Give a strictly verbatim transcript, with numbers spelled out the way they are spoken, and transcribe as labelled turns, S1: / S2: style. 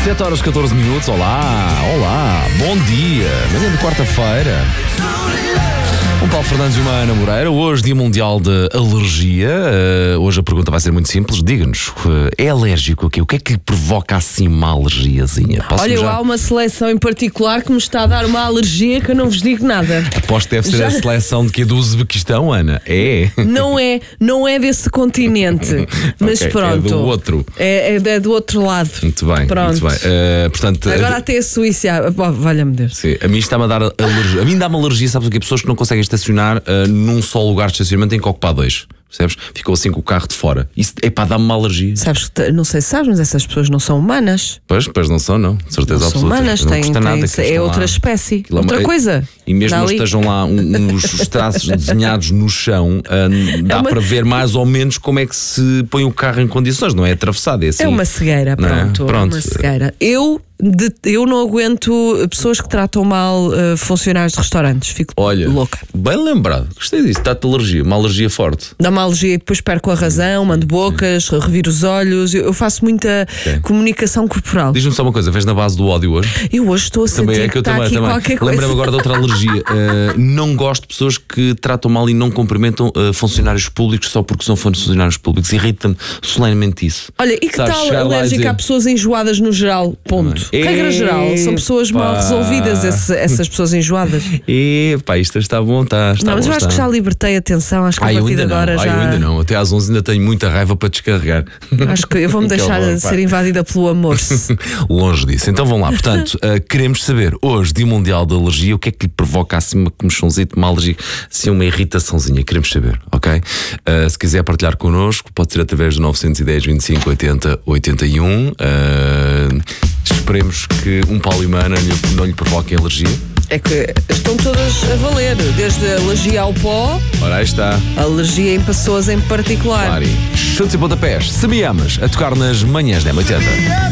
S1: sete horas e catorze minutos, olá, olá, bom dia, manhã de quarta-feira. Um Paulo Fernandes e uma Ana Moreira, hoje Dia Mundial de Alergia. Uh, hoje a pergunta vai ser muito simples, diga-nos, uh, é alérgico aqui? O que é que lhe provoca assim uma alergiazinha? Posso
S2: Olha,
S1: já...
S2: há uma seleção em particular que me está a dar uma alergia que eu não vos digo nada.
S1: Aposto que deve ser
S2: Já...
S1: a seleção de que do Uzbequistão, Ana? É?
S2: Não é, não é desse continente, mas
S1: Okay,
S2: pronto.
S1: é do outro.
S2: É, é, é do outro lado.
S1: Muito bem,
S2: pronto.
S1: muito bem. Uh, portanto,
S2: Agora até a Suíça, oh, valha-me Deus.
S1: Sim, a mim está-me a dar alergia. A mim dá-me alergia, sabes o que? Pessoas que não conseguem estacionar uh, num só lugar de estacionamento tem que ocupar dois. Percebes? Ficou assim com o carro de fora. Isso é para dar-me uma alergia.
S2: Sabes que, não sei se sabes, mas essas pessoas não são humanas.
S1: Pois, pois não são, não. De certeza
S2: Não
S1: absoluta.
S2: são humanas,
S1: não
S2: têm,
S1: custa
S2: têm,
S1: nada que
S2: é
S1: estão
S2: outra
S1: lá.
S2: espécie,
S1: Aquilo é uma-
S2: outra coisa.
S1: E mesmo
S2: Dá
S1: não
S2: ali.
S1: estejam lá um- uns traços desenhados no chão, uh, dá
S2: É uma-
S1: para ver mais ou menos como é que se põe o carro em condições. Não é atravessado, é assim.
S2: É uma cegueira,
S1: Não é?
S2: pronto.
S1: Pronto.
S2: É uma cegueira. Eu, de- eu não aguento pessoas que tratam mal uh, funcionários de restaurantes. Fico
S1: Olha,
S2: louca.
S1: bem lembrado. Gostei disso. Dá-te alergia, uma alergia forte.
S2: Dá uma alergia e depois perco a razão, mando bocas, reviro os olhos. Eu, eu faço muita
S1: Sim.
S2: comunicação corporal.
S1: Diz-me só uma coisa, vês na base do ódio hoje?
S2: Eu hoje estou a sentir
S1: Também é
S2: que,
S1: que eu
S2: está
S1: também,
S2: aqui
S1: também.
S2: qualquer coisa.
S1: Lembrei-me agora de outra alergia. Uh, não gosto de pessoas que tratam mal e não cumprimentam uh, funcionários públicos só porque são funcionários públicos. Irrita-me solenemente isso.
S2: Olha, e que
S1: Sabes,
S2: tal
S1: chegar lá e
S2: alérgica
S1: dizer-
S2: a pessoas enjoadas no geral? Ponto.
S1: Ei,
S2: Regra geral, são pessoas mal
S1: pá.
S2: resolvidas, esse- essas pessoas enjoadas.
S1: E pá, isto está bom, está, está
S2: Não, mas
S1: bom,
S2: eu acho
S1: está.
S2: que já libertei a tensão, acho que
S1: Ai,
S2: a
S1: eu
S2: partir de
S1: ainda
S2: agora
S1: não.
S2: já.
S1: Ai, eu ainda não. Até às onze ainda tenho muita raiva para descarregar.
S2: Acho que eu vou-me
S1: Que
S2: deixar
S1: horror,
S2: de
S1: pá.
S2: ser invadida pelo amor.
S1: Longe disso. Então vamos lá. Portanto, uh, queremos saber hoje, Dia Mundial de Alergia, o que é que lhe provoca assim uma comichãozita, uma alergia, assim uma irritaçãozinha. Queremos saber, ok? Uh, se quiser partilhar connosco, pode ser através do nove um zero, vinte e cinco, oitenta, oitenta e um. Uh, esperemos que um Paulo e uma Ana lhe- não lhe provoquem alergia.
S2: É que estão todas a valer, desde a alergia ao pó,
S1: Ora, aí está.
S2: a alergia em pessoas em particular.
S1: Claro. Chutes e pontapés. Se me amas, a tocar nas manhãs da M oitenta.